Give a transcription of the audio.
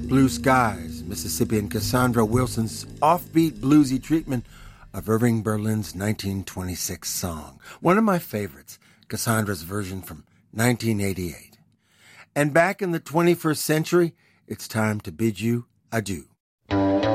Blue Skies, Mississippian Cassandra Wilson's offbeat bluesy treatment of Irving Berlin's 1926 song. One of my favorites, Cassandra's version from 1988. And back in the 21st century, it's time to bid you adieu.